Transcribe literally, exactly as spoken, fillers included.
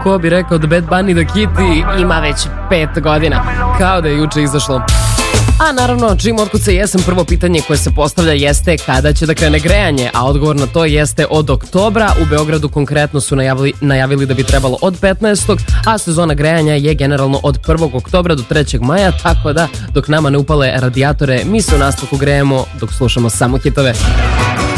Ko bi rekao da Bad Bunny da Kitty ima već pet godina, kao da je juče izašlo. A naravno, čim otkuca jesen, prvo pitanje koje se postavlja jeste kada će da krene grejanje, a odgovor na to jeste od oktobra. U Beogradu konkretno su najavili, najavili da bi trebalo od petnaestog a sezona grejanja je generalno od prvog oktobra do trećeg maja, tako da dok nama ne upale radijatore, mi se u nastavku grejemo dok slušamo samo hitove.